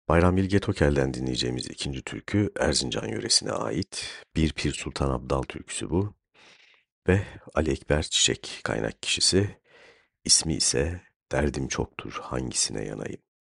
Bayram Bilge Tokel'den dinleyeceğimiz ikinci türkü Erzincan yöresine ait bir Pir Sultan Abdal türküsü bu ve Ali Ekber Çiçek kaynak kişisi, ismi ise Derdim Çoktur Hangisine Yanayım.